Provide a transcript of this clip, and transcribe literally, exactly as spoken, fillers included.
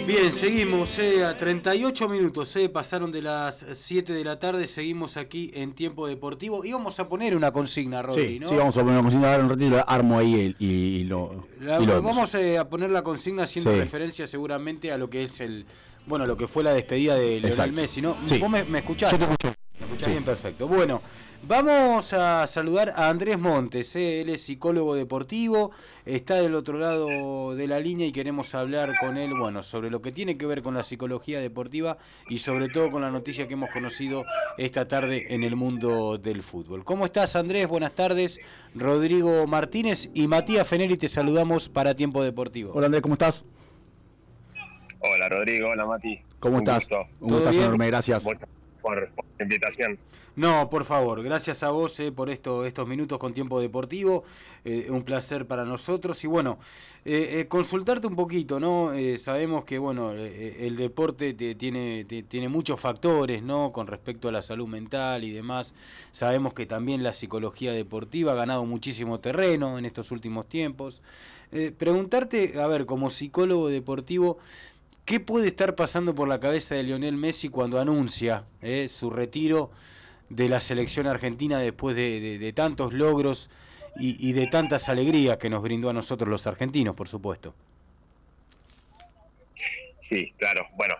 Bien, seguimos, eh, a treinta y ocho minutos, eh, pasaron de las siete de la tarde, seguimos aquí en Tiempo Deportivo y vamos a poner una consigna, Rodri, sí, ¿no? Sí, vamos a poner una consigna, ahora un ratito la armo ahí el, y, y lo, la, y lo Vamos eh, a poner la consigna haciendo sí. referencia seguramente a lo que es el, bueno, lo que fue la despedida de Lionel Exacto. Messi, ¿no? Sí. ¿Vos me, me escuchás? Yo te escucho. ¿Me escuchás Sí. bien? Perfecto. Bueno, vamos a saludar a Andrés Montes, eh, él es psicólogo deportivo, está del otro lado de la línea y queremos hablar con él, bueno, sobre lo que tiene que ver con la psicología deportiva y sobre todo con la noticia que hemos conocido esta tarde en el mundo del fútbol. ¿Cómo estás, Andrés? Buenas tardes. Rodrigo Martínez y Matías Feneri te saludamos para Tiempo Deportivo. Hola, Andrés, ¿cómo estás? Hola, Rodrigo. Hola, Mati. ¿Cómo Un estás? gusto. Un gustazo enorme, gracias. Por, por, por la invitación. No, por favor, gracias a vos eh, por esto, estos minutos con Tiempo Deportivo, eh, un placer para nosotros y bueno, eh, eh, consultarte un poquito, ¿no? Eh, sabemos que bueno, eh, el deporte te, tiene, te, tiene muchos factores, ¿no? Con respecto a la salud mental y demás, sabemos que también la psicología deportiva ha ganado muchísimo terreno en estos últimos tiempos. Eh, preguntarte, a ver, como psicólogo deportivo, ¿qué puede estar pasando por la cabeza de Lionel Messi cuando anuncia eh, su retiro de la selección argentina después de, de, de tantos logros y, y de tantas alegrías que nos brindó a nosotros los argentinos, por supuesto? Sí, claro. Bueno,